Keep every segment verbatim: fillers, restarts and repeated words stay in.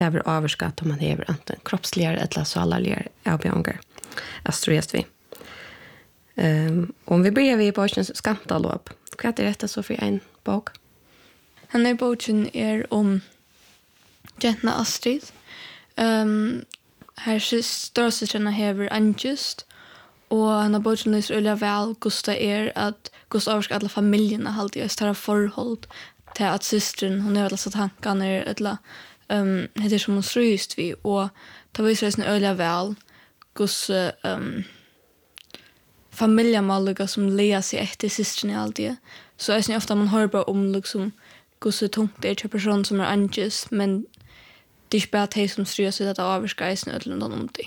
över överskatt om man har inte kroppsligare eller salarligare avbjörningar. Astrojast vi. Um, om vi börjar vid bokens skamtalop. Vad är detta så för en bok? Den här boken är om Gentna Astrid. Um, här storsystrarna hever angest. Och han har boken lyser öliga väl Gustav är att Gustav överska alla familjerna alltid just har förhåll till att systern, hon har alla så tankar när eller um, det är som hon ströjst vi och ta visar det öliga väl Gustav um, familjemalliga som lear sig efter systern i allt det. Så är det ofta man hör bara om liksom Gustav tungt det är till person som är angest men det är bara det som ströjs vid att överska i snödlen om det.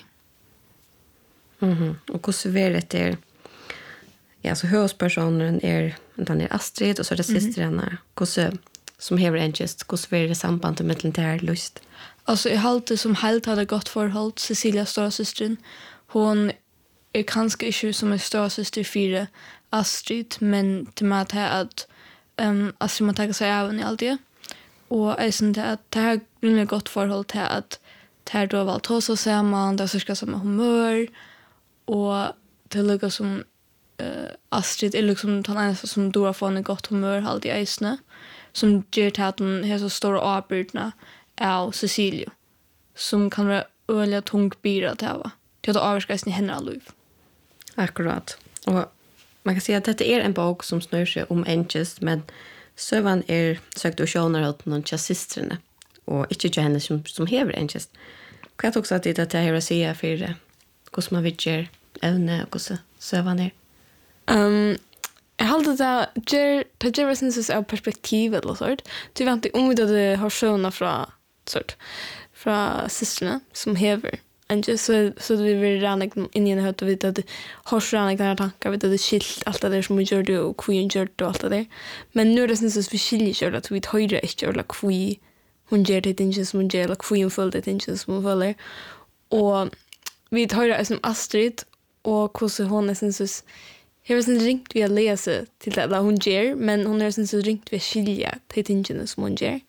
Mhm. Och hur är det där? Ja, så huvudpersonen är den är Astrid och så är det systern där. Hur som hever angest, hur är det sambandet med militär lust? Alltså jag har alltid som helt hade gått förhåll Cecilia stora systern. Hon är kanske inte som en stora syster för Astrid men till mig är att um, Astrid måste ta sig även i allt det. Och jag syns att det här är gott förhåll till att det här då var ta sig samman, det ska samma humör och det lukar som uh, Astrid är liksom den enda som då har fått en gott humör alltid i isne som gör till att hon har så stora avbrytna av Cecilia som kan vara öliga tungt bira till att till att avvarska i henne liv. Akkurat. Och man kan säga att detta är en bok som snör sig om angest men sövan är sökt och sjönar åt någon av systrarna och inte till henne som, som hever angest. Kan jag också att det är att jag har att säga för hur man vill göra ävne och hur sövan är? Um, jag har alltid att det det är syns av perspektiv eller så. Du vet inte om det har sjöna från sort från systrarna som hever angest så så vi vill rana in i en hött och vita att har sjöna några tankar vet att det skilt allt det där som vi gör det och queen gör det och allt det där. Men nu är det syns att vi skiljer att vi höjder inte eller queen hon gör det inte som hon gör eller queen full det inte som hon följer. Och vi höjder som Astrid och hur hon är syns jag har inte ringt via läsa till det hon gör men hon har inte ringt via skilja till tingene som hon gör.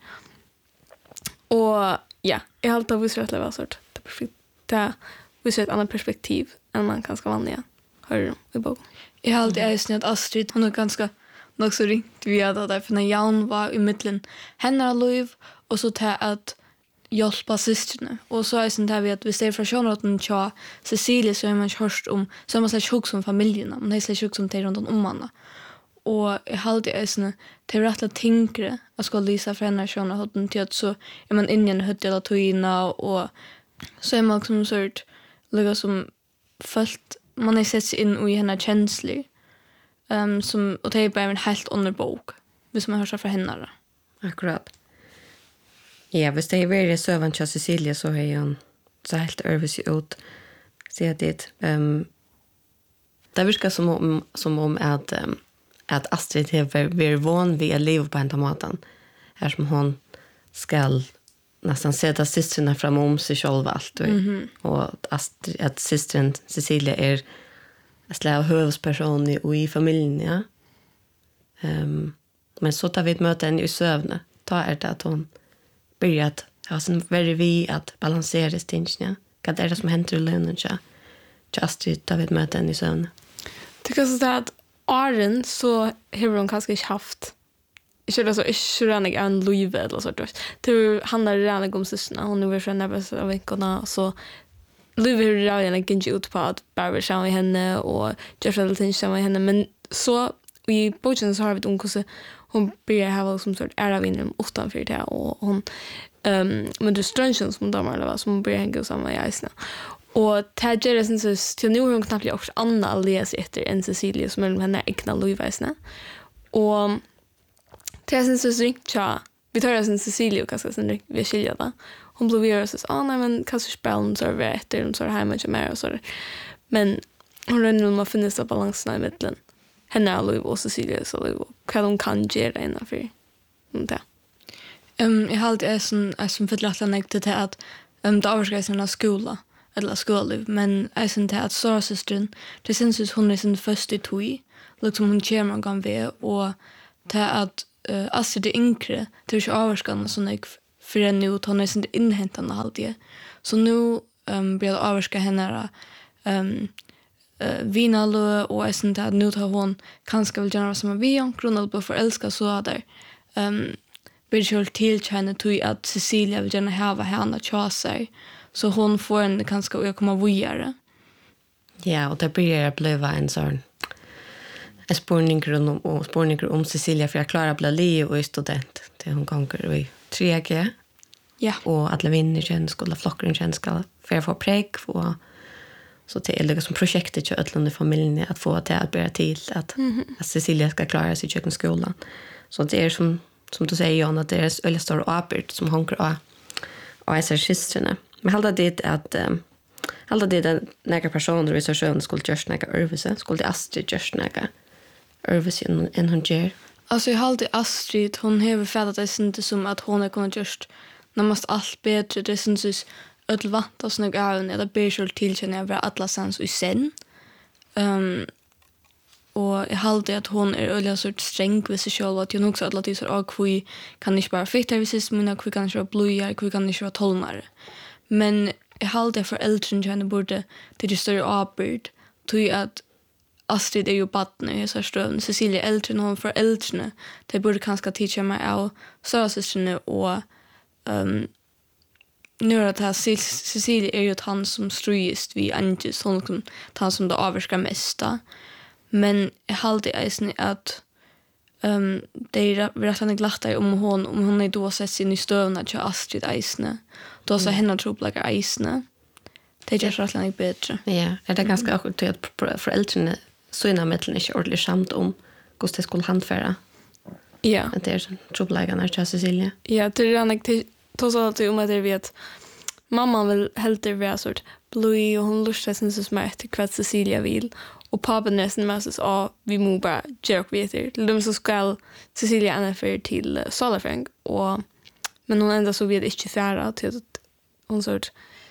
Och ja, jag har alltid visat att det var sort. Det är perfekt. Det visar ett annat perspektiv än man kanske vanliga hör i boken. Jag har alltid ägst att Astrid hon har ganska nog så ringt via det där för när Jan var i mitten henne liv och så till att hjälpa systrarna. Och så är det där vi att vi ser från Sjönrotten till Cecilia så är man hörst om så är man slags sjuk som familjerna. Man är slags sjuk som det runt om manna. Och jag har alltid ägst till rättla tänkre att ska lysa för henne Sjönrotten till att så är man inne i en hött eller toina och så är man liksom sort lika som följt man är sett sig in i henne känslig um, som och det är bara en helt under bok hvis man hör sig från henne. Akkurat. Ja, hvis det är väldigt sövan till Cecilia så är hon så helt övervis ut se att det um, det verkar som om som om att um, att Astrid är väldigt van vid att leva på en maten här som hon ska nästan sätta systrarna fram om sig själv allt och, mm-hmm. och att, att systern Cecilia är slav huvudperson i, i familjen ja. Um, men så tar vi ett möte henne i sövne ta är det att hon börjar att ha sin väldigt vi att balansera stinsen ja. Vad är det som händer i lönen ja? Astrid tar vi ett möte henne i sövne tycker så att Aren så har hon kanske inte haft jag tror så är det inte en liv eller så där. Det handlar redan om systrarna. Hon är väl nervös av veckorna så liv är redan inte ut på att bara vara i henne och göra lite ting med henne men så i boken så har vi om hur hon börjar ha som sort ära vinner utanför det och hon ehm med the strange som de har det som börjar hänga samman i isna. Och Tadger är sen så till nu hon knappt också Anna läser efter en Cecilia som är henne egna livväsna. Och det är sen så ringt ja. Vi tar sen Cecilia och kanske sen vi skilja då. Hon blev ju så ah nej men kanske spelen så över efter de så här hemma och mer och så där. Men hon har nog man finner så balansen i mitten. Henne är Louis och Cecilia så Louis kan hon kan göra innanför. Inte. Ehm jag har alltid är sån är som för att lägga till att um, det avskrivs en skola eller skola men är sen till att så systern det syns ut hon är sin första tui liksom hon kommer gång vi och till att uh, Astrid är yngre till att avskrivna sån jag för nu tar hon inte inhämtande alltid. Så nu um, blir det överska henne um, uh, vinalö och är sånt att nu tar hon kanske vill göra som vi om grund på förälska så där. Um, blir det till känna till att Cecilia vill gärna ha henne tja sig. Så hon får en kanske att komma vidare. Ja, och det blir det blev en sån en spårning om och spårning om Cecilia för att klara bli li och student till hon gånger i tre G. Ja. Och alla vinner känns skulle flockren känns ska för få präck och så till det som projektet till Ötlande familjen att få det att bära till att, mm -hmm. att Cecilia ska klara sig i kökenskolan. Så det är som som du säger Jan att det är väldigt stor arbete som hanker av och är systrarna. Men hålla det att um, hålla det att några personer i så skulle göra några övningar skulle det Astrid göra några övningar än hon gör. Alltså jag håller Astrid hon har fattat det inte som att hon har kunnat göra närmast allt bättre. Det syns öll vant och snägg ögon eller bättre tillkänna över alla sans och sen. Um, och jag håller att hon är öll så sträng vid sig själv att hon också alla de så att vi kan inte bara fitta vid sig men vi kan inte vara blöja, vi kan inte vara tolmare. Men jag håller för äldren henne borde det är större avbyrd till att Astrid är ju badna i så stövn. Cecilia äldren hon för äldrene. Det borde kanske teacha mig av stösystrarna och um, nu är det Cecilia är ju ett han som strujist vid Angus. Hon är han som det avvarskar mesta. Men jag håller eisen att um, det är rätt glatta om hon om hon är då sett sin i stövna till Astrid eisne. Då så henne tropläggar eisne. Det är rätt lite bättre. Ja, är det ganska akkurat att föräldrarna så innan mittlen inte ordentligt samt om hur det skulle handföra. Ja. Att det är tropläggarna till Cecilia. Ja, det är redan till så att om att det vet mamma vill helt det vara sort blue och hon lustar sen så smart till kvart Cecilia vill och pappa nästan med så att vi må bara jerk vet det. De så ska Cecilia anna för till Salafrank och men hon ända så vet inte färra till att hon sort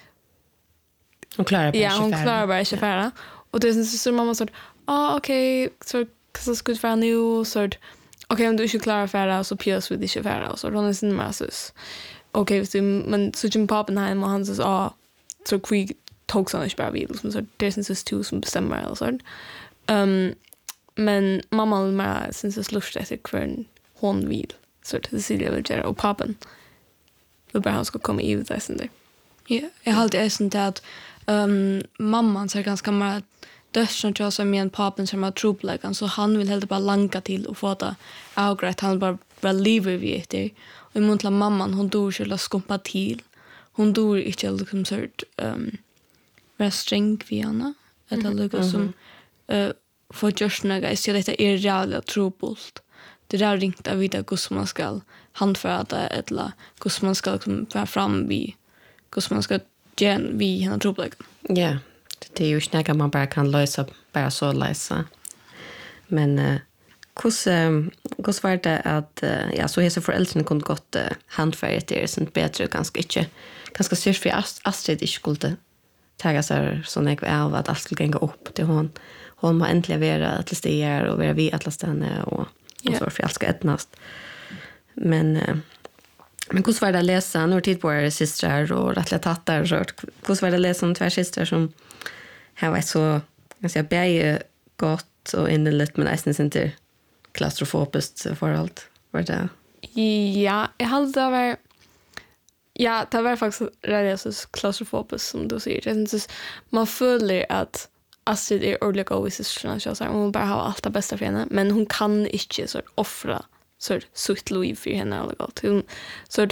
hon klarar bara ja, hon klarar bara inte färra. Och det är så mamma sort ah okej så så skulle färra nu sort okej om du inte klarar färra så pjös vi inte färra och så hon är sin massus. Okej, så men så Jim Pappenheim och han så ah så vi tog såna inte bara vid som så det syns två som bestämmer eller så. Ehm men mamma vill mer syns det lust att kvar hon vill så det Cecilia vill göra och pappen vill bara han ska komma i ut sen där. Ja, jag har alltid äsen att um, mamman så ganska mer dödsna till oss med en pappen som har tropläggan så han vill helt bara langa till och få det avgrätt han bara bara lever vid det. Och i muntla mamman hon dör själva skumpa till. Hon dör inte liksom sort um, vara sträng vid henne. Eller mm -hmm. som uh, får görs några istället detta är reellt tropult. Det där ringt av vidare hur man ska handföra det eller hur man ska liksom vara fram vid hur man ska gen vid henne tropläggan. Ja, det är ju snägga man bara kan lösa bara så lösa. Men uh, hur hur var det att uh, ja så hesa föräldrarna kunde gott uh, handfärga det är sånt bättre ganska inte ganska syrs för Astrid inte skulle ta sig sån ek av att allt skulle gå upp till hon hon må äntligen vara till stigar och vara vid alla ställen och och yeah. så för allt ska ätnast. Men uh, men hur var det att läsa när tid på era systrar och rättliga tattar så hur var det att läsa om två systrar som här var så jag säga bäge gott och innerligt men nästan inte klaustrofobiskt för allt var det. Ja, jag hade det var ja, det var faktiskt rätt klaustrofobiskt som du säger. Jag syns man följer att Astrid är ordentligt god i systrarna så här hon bara har allt det bästa för henne men hon kan inte så offra så sitt liv för henne eller gott. Hon så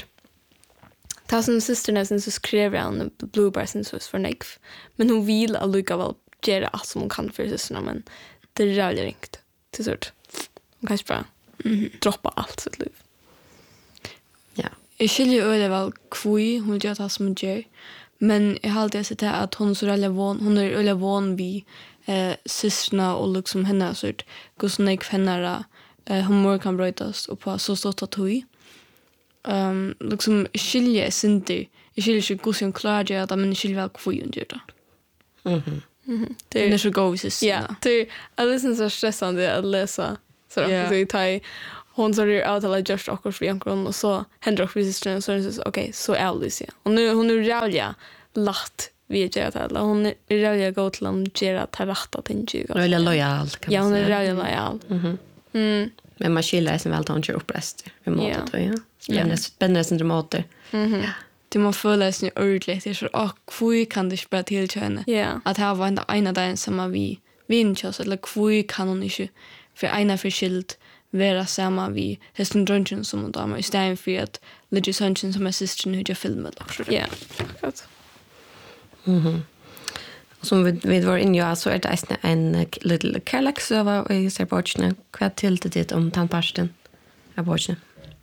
ta som systrarna sen så skrev han Blueberry sen så för Nick men hon vill alltså väl göra allt som hon kan för systrarna men det är rätt ringt till sort. Hon kanske bara mm, droppa allt sitt liv. Ja. Jag skiljer ju öde väl kvui hon gör det som hon gör. Men jag har alltid sett att hon så är van, hon är öle van vid eh, systrarna och liksom henne så att hur snägg henne eh, humor kan brytas och på så stort att hui. Um, liksom skiljer inte. Jag skiljer inte hur hon klarar det men jag skiljer väl kvui hon gör det. Mhm. Mhm. Det är så go vis. Ja, det är liksom så stressande att läsa så yeah. så i tai hon så är out alla just och för en och så händer också systern så är det okej så är Lucia. Och nu hon är rävliga latt vi gör det alla. Hon är rävliga gå till om gera ta rätta tänker jag. Rävliga lojal kan Ja, man hon är säga. rävliga lojal. Mhm. Mm. Men man skiljer sig väl att hon upprest i måte Ja. då, ja. Spännande, spännande syndromater. Mhm. Det man føler sig ordentligt. Det är så, åh, hvor kan det ikke bare tilkjønne? Ja. At her var en ena dagen som er vi vinkjøs, eller hvor kan hon ikke for ena forskilt være sammen vi hesten drøntjen som hun damer, i stedet for at Lidje Søntjen som er sisteren hun gjør filmet. Ja. Akkurat. Och som vi, vi var inne i så är det nästan en uh, liten kärleksöva i Serborgsne. Vad till det om tandparsten av Borgsne?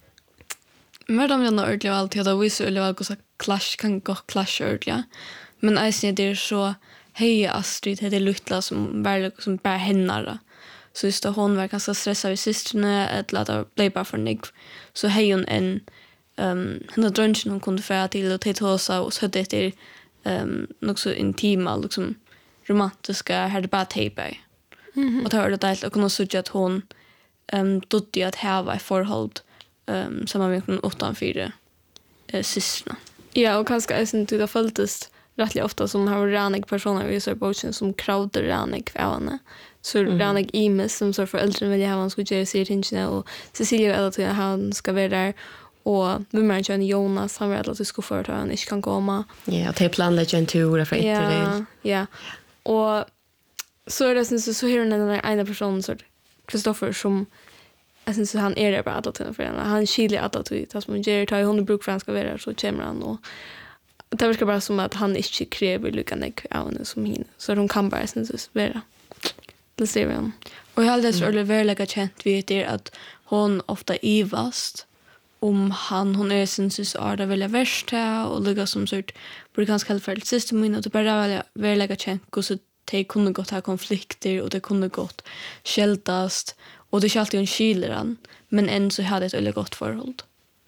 Men de gör nog ordentligt alltid, att vi så ordentligt så clash kan gå clash ordentligt. Men eisen det är så hej Astrid, det är Lutla som bara som bara henne. Så just då hon var ganska stressad vid systrarna att låta bli bara för nig. Så hej hon en um, henne drönchen hon kunde föra till och tejtosa och så det är um, något så intima liksom romantiska här det bara tejpa. Mm-hmm. Och det var det där att kunna se att hon um, dodde att häva ett förhåll um, samman med åtta fyra uh, systrarna. Ja, och kanske är inte det följdes rättligt ofta som har ranig personer i Serborgsne som kravder ranig av henne. Så mm. ranig Imes som så föräldrarna vill ha han skulle göra sig tingene och Cecilia eller till han ska vara där och vi märker att Jonas han vill att det ska förta han inte kan komma. Ja, och det planlägger en tur för ett Ja, ja. Och så är det sen så så här den ena personen så Kristoffer som jag syns han är där bara att för henne. Han skiljer att att det som ger tar hon bruk för han ska vara så kommer han och det verkar bara som att han inte kräver lika mycket av henne som henne. Så de kan bara sen så vara. Det ser vi om. Och jag hade så mm. väldigt känt vid det att hon ofta ivast om han hon är synsus är det väl värst här och ligga som sort på ganska helfärdigt system och det bara väldigt känt hur så det kunde gått ha konflikter och det kunde gått skältast och det är alltid en skileran men än så hade ett väldigt gott förhåll.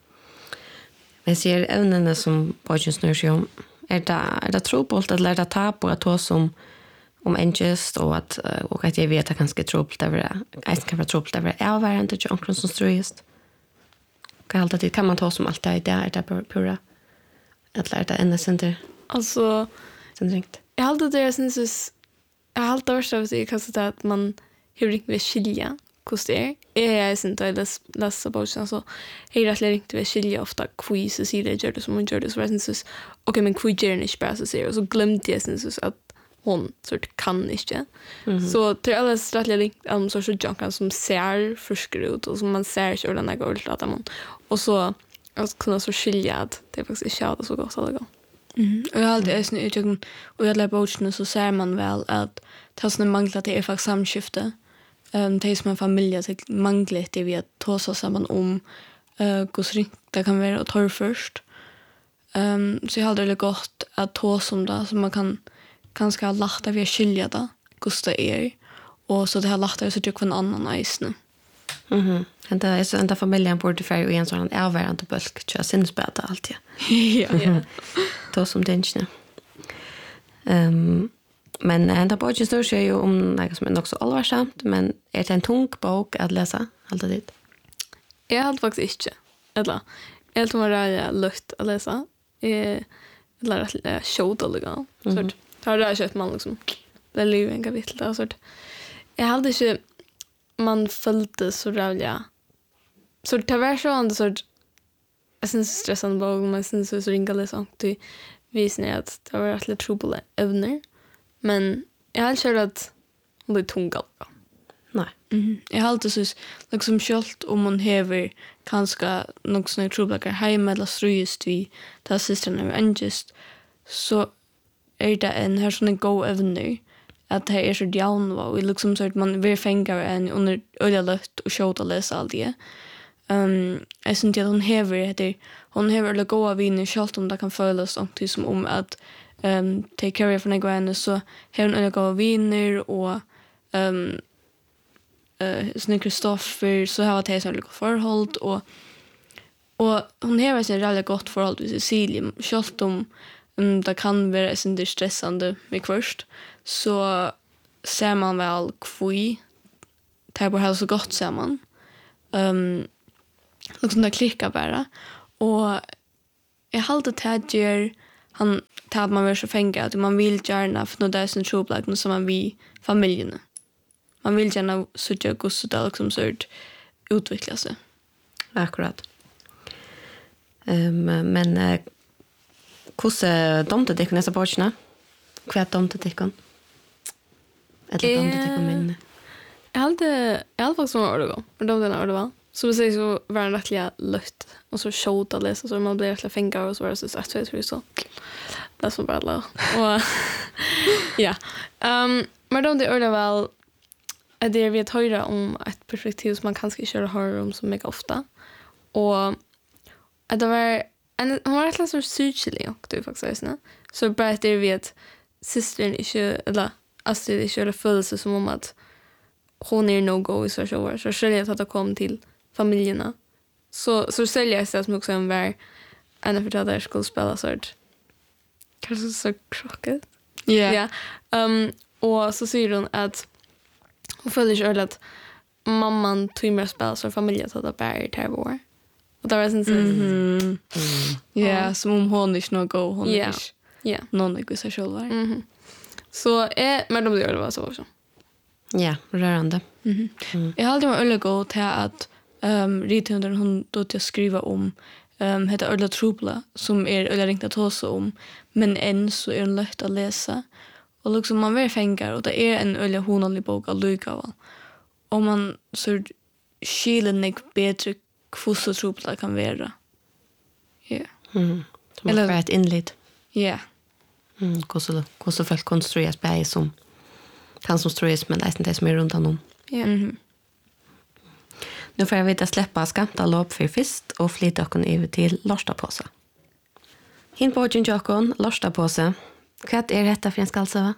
Men ser ämnena som Borgsne snur sig om är det är det trobult att lära ta på att ta som om engest och att och att jag vet att ganska trobult över det. Jag kan vara trobult över det. Jag var inte ju omkring som ströjst. Kan alltid kan man ta som allt det där där på pura. Att lära det ända center. Alltså sen ringt. Jag hade det sen så jag har alltid varit så att jag så att man hur riktigt vill skilja koster. Är jag sen då läs läsa Borgsne så hej rätt riktigt vill skilja ofta quiz så ser det gör det som man gör det så var det så okej men quiz är inte bara så ser så glömde jag sen så att hon sort kan inte. Mm-hmm. Så till alla rättligt um, så så junkan som ser förskru ut och som man ser så den där går att man och så att kunna så skilja att det faktiskt är så så gott alla gång. Mm. Och jag har alltid ösn utjagn och jag lär Borgsne så ser man väl att tas när manglar det är faktiskt samskifte. Ehm det är som en familj att manglar det vi att ta oss samman om eh uh, hur det kan vara att ta först. Ehm um, så jag har det gott att ta som det så man kan ganska lätt att vi skilja det hur det är och så det har lättare så tycker en annan isne. Mhm. Det är så ända familjen borde för en sån avvärande bulk tjä sinspeta alltid. Ja, ja. Då som det inte. Ehm men ända Borgsne står sig ju om något som är också allvarsamt men är det en tung bok att läsa allt det. Jag hade faktiskt inte. Eller jag tror det är lätt att läsa. Eh eller att show det liksom. Så tar det köpt man liksom. Det är ju en kapitel där så. Jag hade inte man följde så rävliga. Så det var så ändå så jag syns stressande bok men syns så ringa läsa till visning att det var rätt trouble övner. Men jag har kört att hon blir tunga. Nej. Mhm. Jag har alltid så liksom skalt om man häver kanske något sån trouble hemma eller ströjst vi ta systrarna med angest så är det en här sån go evner att det är så down vad vi liksom så att man vill fänga en under öljalt och shota läsa allt det. Ehm jag syns att hon häver det hon häver det goda vinner skalt om det kan fölas och som om att ehm take care of Negran så har hon några goda vinner och ehm eh Snick Kristoffer så har det så mycket förhåll och och hon har sig väldigt gott förhåll med Cecilia skalt om um, det kan vara så stressande med först så ser man väl kvui det har så gott samman. Ehm um, liksom det klickar bara. Och jag hade tagger han tar man väl så fänga att man vill gärna för något där som trouble som man vi familjen. Man vill gärna så jag går så där liksom så utveckla sig. Akkurat. Um, men uh, hvordan domte dere neste bortsene? Hva domte dere? Eller domte dere minne? Jag hade i alla fall som var det men de den det var. Så vi säger så var det rättliga lött och så showt att läsa så man blir rättliga fängare och så var det så att två tre så. Det som bara lå. Och ja. Ehm men de det är väl att det vi att höra om ett perspektiv som man kanske inte hör om så mycket ofta. Och att det var en hon var rättligt så syrlig och det faktiskt så. Så bara det vi att systern inte eller Astrid inte gör det födelse som om att hon är no-go i så shower. Så säljer att det kom till familjerna. Så, så säljer jag sig som också en värld en av förtällare skulle spela sort. Kanske så krocket. Ja. Ja. Um, och så säger hon att hon följer sig att mamman tog med att spela så familjen att det bara är terror. Och det var sen så. Mhm. Ja, som om hon inte no go hon Ja. är Ja. någon i sig själv var. Mhm. Så är men de gör det var så också. Ja, rörande. Mhm. Jag hade mig öle gå till att ehm rithundern hon då till skriva om ehm heter Ölla Trubla som är öle ringt att tala om men än så är den lätt att läsa och liksom man vill fänga och det är en öle honanlig bok att lycka va. Om man så skilen bättre kvosso Trubla kan vara. Ja. Mm. Som Eller- Eller... ett inled. Ja. Mm. Hvordan, hvordan folk konstrueres bare som han som strues, men det er ikke det som er rundt honom. Ja. Mhm. Nu får jag vita släppa skamta lopp för fyrst och flytta okon över till Lorstapåse. Hin på Jin Jokon, Lorstapåse. Vad är detta för en skallsöva?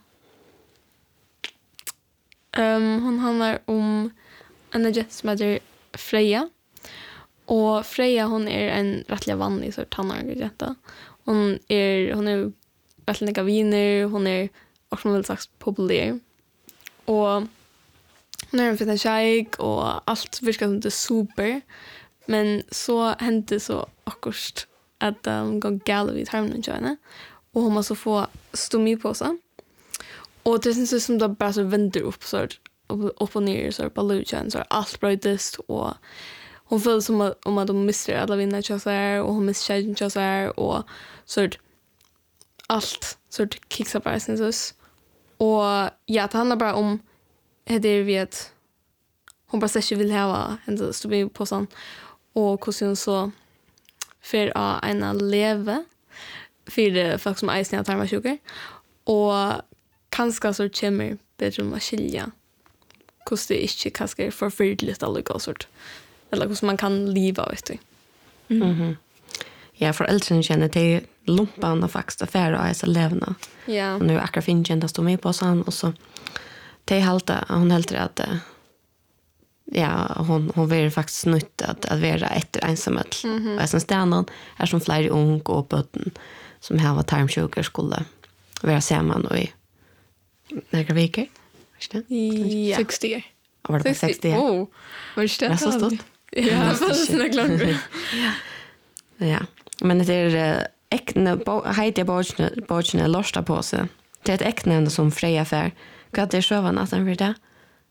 Um, hon handlar om en jet som heter Freja. Och Freja hon är en rättliga vanlig sort tannarjetta. Hon är hon är rättliga viner, hon är också väl sagt populär. Och hon är en fin tjej och allt verkar som det är super. Men så hände så akkurat att hon går gal vid tarmen och henne. Och hon måste få stomi på sig. Och det syns som det bara så vänder upp så här, upp, upp och ner så här, på luchen så här, allt brötest och hon föll som att, om att de missar alla vinnar tjassar och hon missar tjejen tjassar och så här, allt så här, kicksar bara syns. Och ja, det handlar bara om det är vi att hon bara säger vill ha en stomi på sån och hur hon så för att en leve för folk som eisen att tarma sjuker och kanske så kommer bättre om att skilja hur det inte kanske är förfärligt eller något sort eller hur man kan leva vet du. Mhm. Ja, föräldrarna känner till lumpan och faktiskt affärer och så levna. Ja. Och nu akkurat finns inte stå med på sån och så te halta hon helt att eh, ja, hon hon vill faktiskt nytt att att vara efter ensamhet. Mhm. Och sen stannar är som fler ung och botten som har varit tarmsjuka skulle vara samman och i några veckor. Visst det? Ja. sextio. Och var det bara sextio? Oh. Var det Ja, så stort. Ja, fast det är klart. Ja, men det är äckne Heidi Borgene Borgene Lorsta på sig. Det är ett äckne som Freja för. Vad det så var natten för det?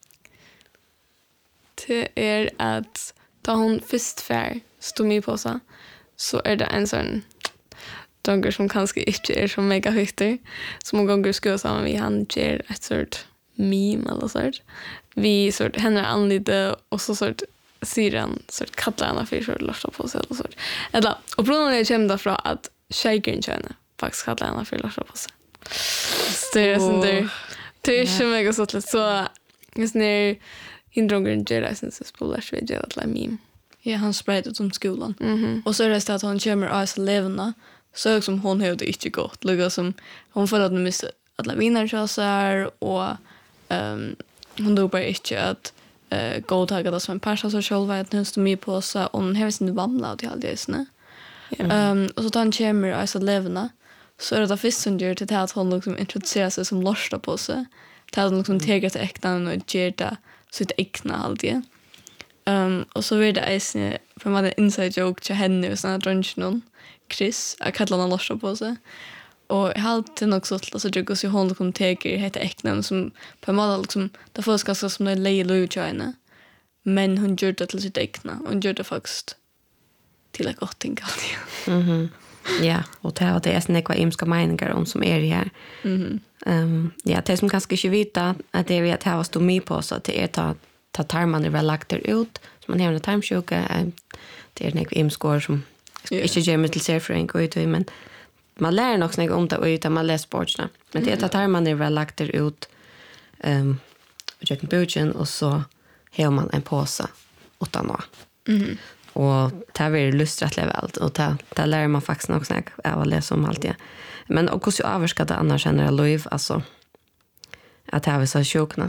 Det är att då hon först fär stomi på sig så är det en sån dagar som kanske inte är så mega högter som många gånger ska samman vi han ger ett sort meme eller sort vi sort henne anlite och så sort sidan sort kallar henne för så lasta på sig eller sort eller och problemet är kommer därför att shaken känner faktiskt kallar henne för lasta på sig så det är sånt där det är så mega så lätt så just när hindrungen ger det sen så spolar vi ger det meme. Ja, han spred ut om skolan. Mhm. Och så är det att hon kommer av sig levna. Så är det som hon har det inte gått. Lugga som hon får att hon missar alla vinnarchassar och um, hon då bara inte att uh, godtaga det som en person som själv att hon står med på sig och hon har sin vamla till all det såna. Ja. Um, och så tar han kommer av sig levna. Så är det först som gör till att hon liksom introducerar sig som lorsta på sig. Till att hon liksom tegar till äktan och ger det sitt äkna alltid. Um, och så var det eisne för man hade inside joke till henne och såna drunch någon Chris jag kallar honom lossa på sig och jag hade till något så så jag går så hon kom teker heter äknen som på en måte liksom det får ska som det lay low China men hon gjorde det till sitt äkna och gjorde det faktiskt till ett gott ting alltid. Mhm. Ja, och det är det är snäcka imska meningar om som är det här. Mhm. Ehm ja, det som kanske inte vita att det är vi att ha stå med på så att det är ta ta tarmarna väl lagt ut så man har en tarmsjuka det är några imskor som inte ger mig till sig för en gå ut men man lär nog snägga om det och utan man läser sportsna men det är ta tarmarna väl lagt ut ehm och jag kan bjuda och så har man en påse utan då. Mhm. Och det är lustrat level och det det lär man faktiskt nog snägga av att läsa om allt det. Men och hur så överska det annars känner jag liv alltså att ha så sjukna.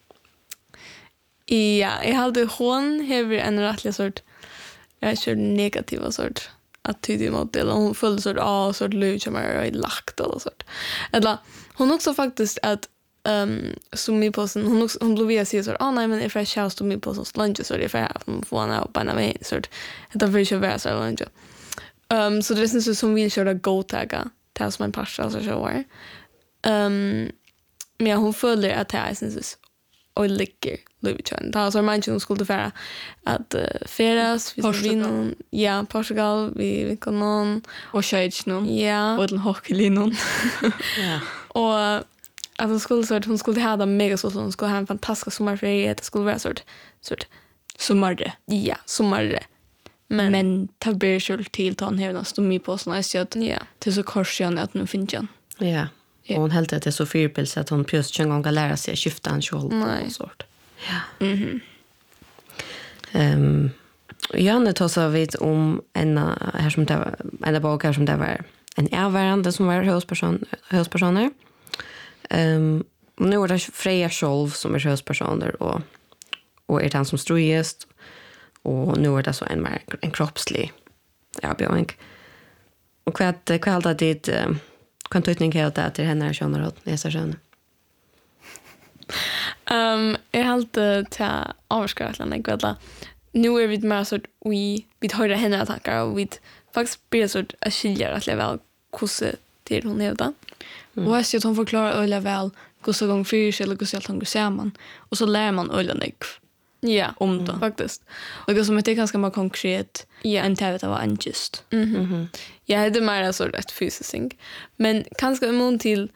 Ja, jag hade hon har en rättlig sort jag kör negativa sort attityd mot det eller hon följde sort av sort lud som är lagt eller sort. Eller hon också faktiskt att ehm som mig på sen hon också, hon blev via sig så ah nej men if I shall to me på så lunch så det för hon får en out på mig sort det vill ju vara så lunch. Ehm så det syns som vill köra go tagga tas som en pasta så så var. Ehm men hon följer att det syns och lycka Lövichan. Det så man ju skulle för att uh, färdas vi vinner ja Portugal vi vi kan någon och shades någon. Ja. Och den hockeylinon. Ja. Och att hon skulle så att hon skulle ha det mega så hon skulle ha en fantastisk sommarferie det skulle vara sort sort Sommarre. ja sommarre. Men men ta blir själv till ta han här stå med på såna så att ja till så korsen att nu finns han. Ja. Och hon helt att det är så fyrpils att hon plötsligt en gång kan lära sig att skifta en kjol Nej. sort. Ja. Mhm. Ehm Janne tar så vid om en här som det var en bok här som det var en ervärande som var husperson huspersoner. Ehm och nu är det Freja själv som är huspersoner och och är han som strujest och nu är det så en mer en kroppslig ja björn. Och vad vad håller det kan du tänka att det är henne känner att läsa sen. Ehm jag hade ta avskräckande jag vet att nu är vi med så att vi vi hör henne tankar och vi faktiskt blir så att skilja att leva kusse till hon hävda. Och jag ser att hon förklarar öliga väl hur så gång fyrs eller hur så allt hon går samman och så lär man öliga nek Ja, om det faktiskt. och det som är ganska mer konkret Ja. än det var en just. Mhm. Mm jag hade mer så rätt fysiskt ting. Men kanske imon till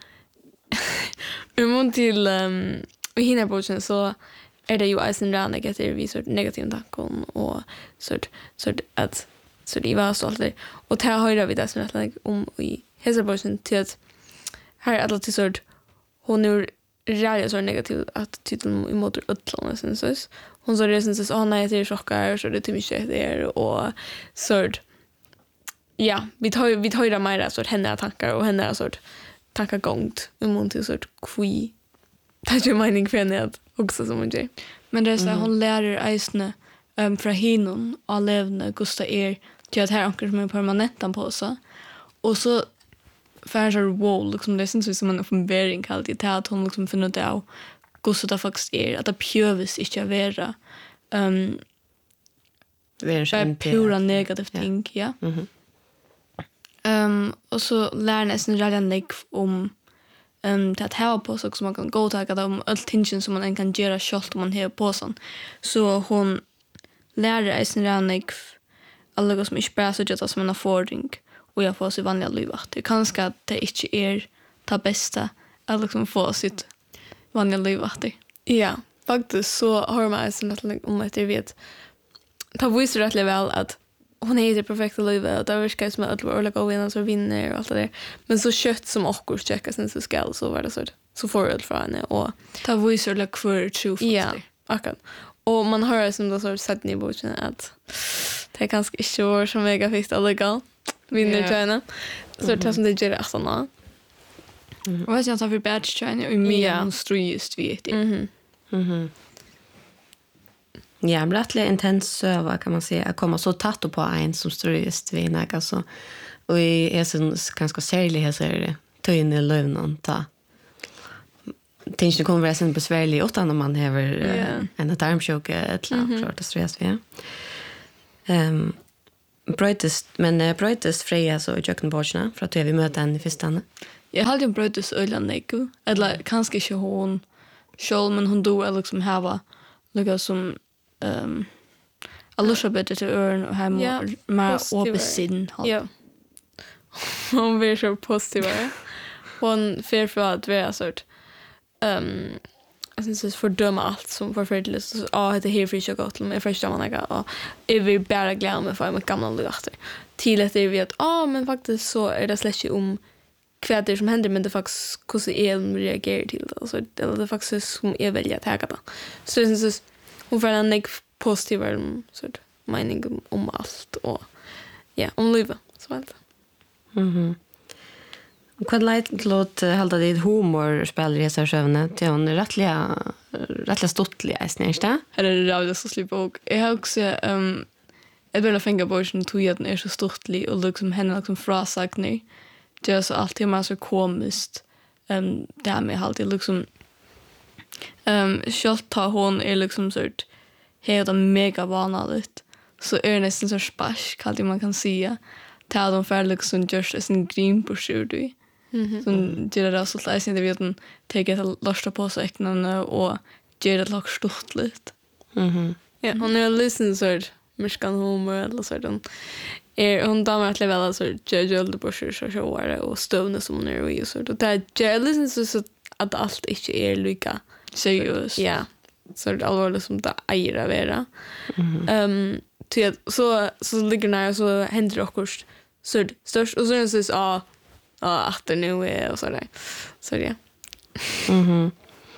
imon till um, vi hinner på sen så är det ju en rand negativ vi så negativ tankon och så så att så det var så alltid och ta höra vi det så att like, om i hela portion till att här är alltid så hon är rätt så negativ att titeln emot utlandet sen så hon så det sen så åh nej det är chockar så det är mycket där och så ja vi tar vi tar det mer så henne tankar och henne så tankar gångt emot till så qui det är mening för henne också som hon gör. Men det är så mm. hon lär eisne um, från hinon och levne Gustav är till att här ankar som är permanentan på sig. Och så för så wow liksom det syns som en uppenbarelse alltid till att hon liksom finner det av Gustav faktiskt är att det pjövis inte vara um, Det är en pura negativ ting, ja. ja. Mhm. Um, och så lär nästan redan nek om um, till att ha på sig som man kan gå och ta om allt tingen som man kan göra själv om man har på sig. Så hon lär nästan redan nek alla som inte bara så gör som en affordring och jag får sig vanliga liv. Det är kanske att det inte är det bästa att liksom få sitt vanliga liv. Ja, faktiskt så har man nästan om att jag vet ta visst rätt väl att hon är det perfekta livet och det verkar som att alla går vinna så vinner och allt det där. Men så kött som också checkas sen så skall så var det så så får det från henne och ta visst like för true. Ja, akkurat. Och man hör som då så sett ni boken att det är ganska inte som mega fixt alla gal vinner tjäna. Så det som det gör alltså nå. Och jag sa för bad China och mer strujist vet det. Mhm. Mhm. Ja, men rättligt intens söva kan man säga. Att komma så tatt på en som ströjest vid en alltså. Och i är så ganska särlig så är det töjne lövnen ta. tänker det kommer vara sen besvärligt utan om man har Ja. en tarmsjuka eller klart det stress vi. Ehm brightest men uh, brightest Freja så i kökenbordsna för att vi möter henne i första. Jag hade ju bröttes ölen neko. Eller kanske inte hon själv men hon då liksom hava lika som ehm alltså bättre till öron och hem Ja, mer positivare. opposite. Ja. Hon blir så positiv. Hon fer för att vara sort ehm jag syns det fördöma allt som förfärligt. Så ja, det här för jag gott med första man jag och jag vill bara glömma mig för mig gamla låtar. Till att det vi att ja, men faktiskt så är det släck om vad det är som händer men det är faktiskt hur jag reagerar till det. Alltså det är faktiskt som jag väljer att ta det. Så det syns hon får en positiv sort mening om allt och ja, om livet så allt. Mhm. Och vad lite låt hålla det humor spelar i så sjövne till hon är rättliga rättliga stottliga är snästa. Här är det rätt så slippa och jag har också ehm jag vill fänga borsen tog att den är så stortlig och liksom henne liksom frasagt nu. Det är så alltid man så komiskt. Ehm där med alltid liksom ehm själv tar hon är liksom sort helt mega vanligt. Så är det nästan så sparsk kallt man kan säga. Tar de för liksom just en green på sjur. Mhm. Så det är så att jag vet att ta ett lasta på sig knäna och ge det lag stortligt. Mhm. Ja, hon är listen sort miskan humor eller så den är hon damer att leva så Jojo på så så så var det och stövna som hon är och så då där jag listen så att allt inte är lika Seriöst. ja så det allvarligt som det äger att vara. Ehm till så så ligger när så händer det också så störst och så är det så ja ja att det nu är och så där. Så ja. Mhm.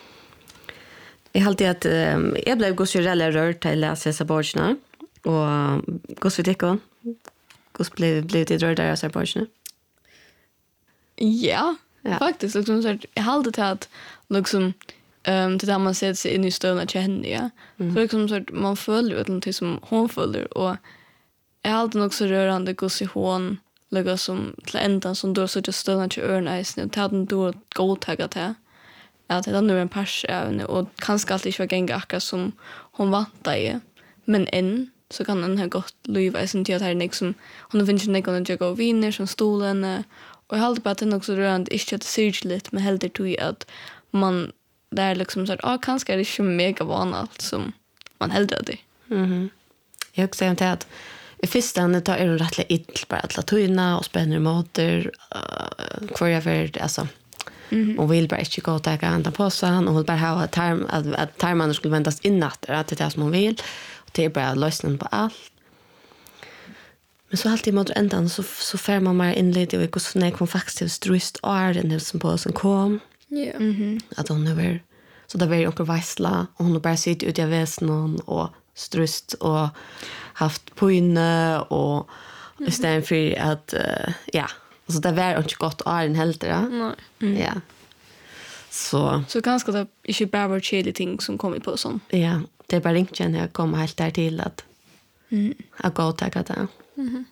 Jag hade att um, jag blev gås ju rella rört till läsa dessa bordsna och gås vid det gås blev blev det rört där dessa bordsna. Ja, Ja. faktiskt liksom så att jag hade till att liksom ehm till där man sätter sig in i stöna känner ja. Så liksom så att man följer ut någonting som hon följer och jag hade nog så rörande gå sig hon lägga som till ändan som då så att stöna till örnäsen och ta den då godtaga till. Att det nu är en pers även och kanske alltid inte vara akkurat som hon vantar i. Men än så kan den ha gått liv i sin tid att här liksom hon finns inte någon att gå vinner som stolen och jag hade bara att den också rörande inte att det ser lite men helt tog att man där liksom så att ah, kanske är det inte mega vanligt som man hellre det. Mhm. Jag också säger att i första hand tar är rättligt ill bara att latina och spänner motor uh, kvar jag för alltså Mm. Och vill bara inte gå och ta ända på sig och vill bara ha tarm att, att tarmarna skulle vändas inåt att det är det som hon vill och det är bara lösningen på allt. Men så alltid mot ändan så så fär man mer inled och hur snäck hon faktiskt strust är den som på som kom Ja. Mhm. att hon över så där var ju också väsla och hon har bara sitt ut i väsnen och strust och haft på inne och istället för att uh, ja alltså det var inte gott är den helt det. Nej. Ja. Så Så kanske det inte bara var chili ting som kommer på sån. ja, det är bara inte när jag kommer helt där till att Mm. att gå och ta det. Mhm.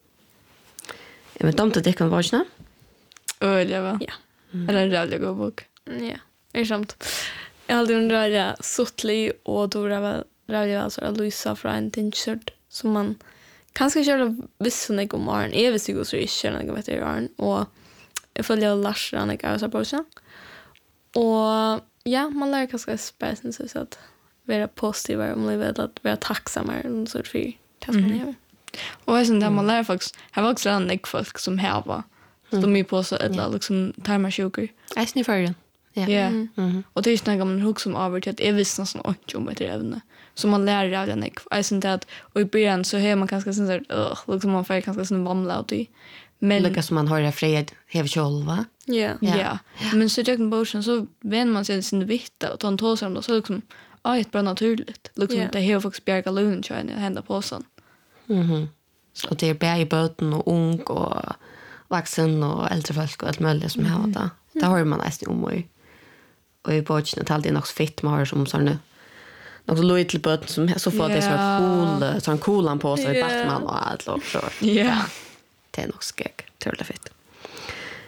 Jag vet inte om det kan vara så. Öl va. Ja. Eller en jävla god bok. Ja, är sant. Jag hade undrat ja, Suttli och då var det alltså Louisa från en tingsort som man kanske köra visst sån om Arn. Jag visste ju så inte när jag vet det Arn och jag följer Lars när jag är så på så. Och ja, man lär kanske spänna sig så att vara positiv om livet att vara tacksam och så för det som man gör. Och jag syns att man lär faktiskt, här var också en folk som här var. Så de är på så ett liksom tarmarsjuker. Jag sniffar den. Ja. Ja. Mhm. Och det är inte något man hugger om över till att jag visste nästan inte om ett ämne. Så man lär av den. Jag syns att och i början så hör man kanske sån där liksom man får kanske sån vamla ut i. Men Lika som man har det fred hev själva. Ja. ja. Men så jag kan så vän man sig sin vitta och ta en tås om det så liksom ja, det är bara naturligt. Liksom Ja. det har faktiskt bjärga lugn tror jag hända på sån. Mhm. Och det är bär i båten och ung och vuxen och äldre folk och allt möjligt som har det. Det har man nästan om och och i båten att alltid är något fett man har som sån nu. Något lojt till båten som så får det så Ja. cool sån coolan på sig i Ja. Batman och allt och så. Ja. Det är nog skäck. Törligt fett.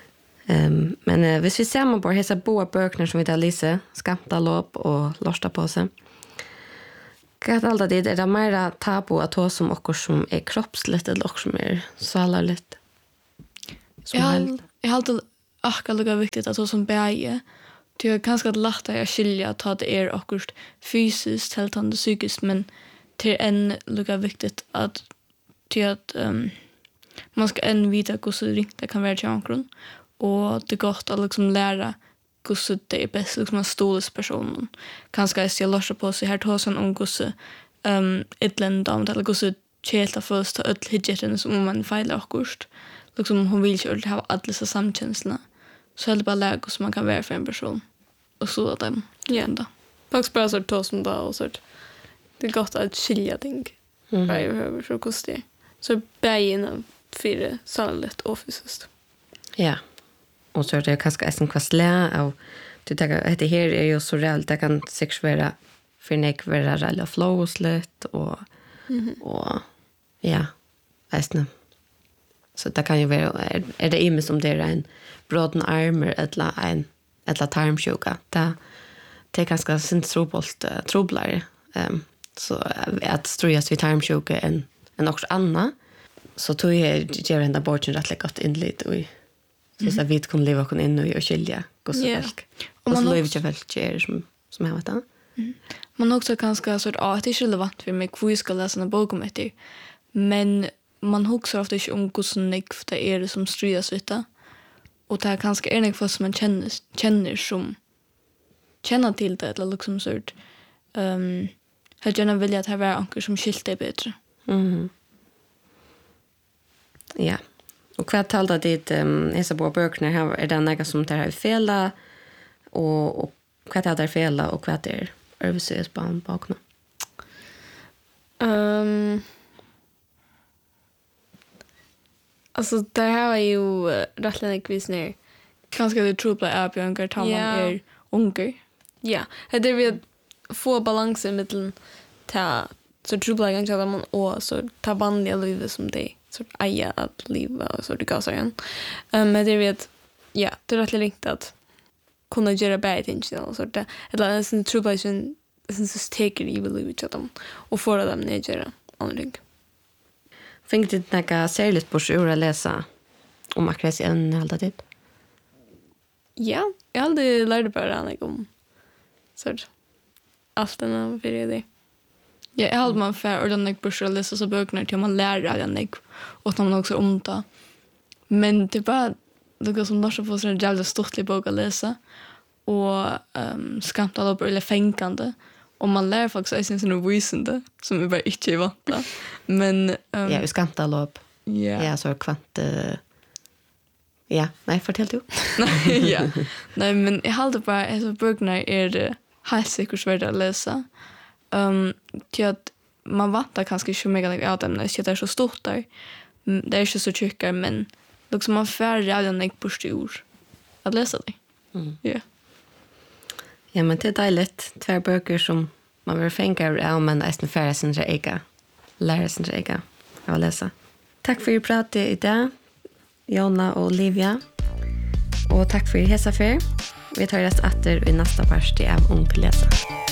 Um, men uh, hvis vi ser man på hesa boa bøkene som vi tar lise, Skamta lopp og Lorsta på seg, hva er alt det? Er det mer tabu at ta som okkur som er kroppslitt eller okkur som er salarlitt? Jag har jag har alltid akkurat lika viktigt att så som bäge. Det är ganska lätt att skilja att ta det är akkurat fysiskt helt annat psykiskt men det är en lika viktigt att till att um, man ska en vita hur så det kan vara till ankron och det går att liksom lära hur så det är bäst liksom att stås personen. Kanske är jag lossa på sig här tåsen om hur så ehm ett land om eller hur så chelta först att hidgeten som man feilar akkurat. Liksom hon vill ju ha alla så samkänslorna. Så är det bara läge som man kan vara för en person. Och så att dem. Ja. Pax bara så tå som då och så. Det är gott att skilja ting. Mm. Bara över så kostar. Så bägen för salet och fysiskt. Ja. Och så är det kanske en kvastlä och du tänker att det här är ju så reellt det kan säkert vara för nek vara rella flowslet och mm. och ja. Ästna. Så det kan ju vara är, är det imme som det är en broden arm eller en eller tarmsjuka. Det det är ganska syntrobolt uh, troblare. Um, så att strojas vid tarmsjuka en en också anna. Så tog jag ger ända bort en rätt gott inlit och så så vi kan leva kon in och skilja gå så folk. Och man lever ju väl ger som som jag vet då. Man också ganska så att det är relevant för mig hur jag ska läsa en bok om det. Men man huxar ofta inte om hur snyggt det är som stridas vita. Och det är ganska enig för som man känner känner som känner till det eller liksom så att ehm jag gärna vill att det var anker som skilt är bättre. Mhm. Ja. Och vad talade det um, hesa på böckerna här är det något som tar här fela och och vad är det fela och vad är överses på bakna. Ehm Alltså det här är ju uh, rättligen kvis ner. Kanske det tror på är på ungar tar man är ungar. Ja, det är vi få balansen mellan ta så tror på ganska man och så ta vanliga livet som det så eja att leva och så det går så igen. Um, men det vet ja, det är rättligen riktigt att kunna göra bättre ting och så där. Eller en tror på en så take it evil livet att dem och få dem ner göra annorlunda. Fick du några särskilt på sjura läsa om akkurat en halda tid? Ja, jag hade lärt bara like, om så allt den här för det. Ja, jag hade man för ordentligt på sjura läsa så böcker till man lär av den och man också omta. Men det bara det går som nästan på sån jävla stortlig bok att läsa och ehm skamta lopp eller fänkande. Och man lär faktiskt en sån visande som vi bara inte är vanta. Men um, ja, vi skamta lopp. Ja. Ja, så kvant uh, ja, nej, fortell du. Ja. Nej, men jag hade bara alltså böckerna är det helt säkert svårt att läsa. Um, till att man vattar kanske inte mega av dem när det är så stort där. Det är inte så tjockare, men liksom man färre av den på stor att läsa det. Mm. Ja. Ja, men det är dejligt. Två böcker som man vill fänka av, men nästan färre sin ega. Lära sin ega av att läsa. Tack för att prata idag, Jonna och Olivia. Och tack för hesa för. Vi tar oss åter i nästa parti av Ung till läsa.